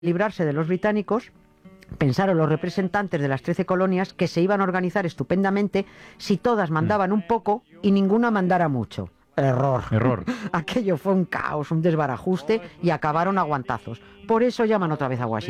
librarse de los británicos, pensaron los representantes de las 13 colonias que se iban a organizar estupendamente si todas mandaban un poco y ninguna mandara mucho. Error. Aquello fue un caos, un desbarajuste y acabaron a guantazos. Por eso llaman otra vez a Washington.